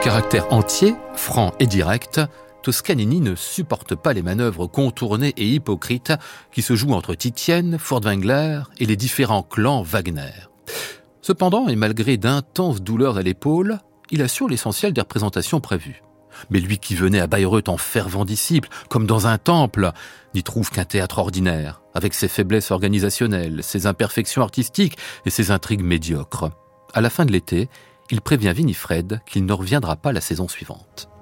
caractère entier, franc et direct, Toscanini ne supporte pas les manœuvres contournées et hypocrites qui se jouent entre Titienne, Furtwängler et les différents clans Wagner. Cependant, et malgré d'intenses douleurs à l'épaule, il assure l'essentiel des représentations prévues. Mais lui qui venait à Bayreuth en fervent disciple, comme dans un temple, n'y trouve qu'un théâtre ordinaire, avec ses faiblesses organisationnelles, ses imperfections artistiques et ses intrigues médiocres. À la fin de l'été, il prévient Winifred qu'il ne reviendra pas la saison suivante.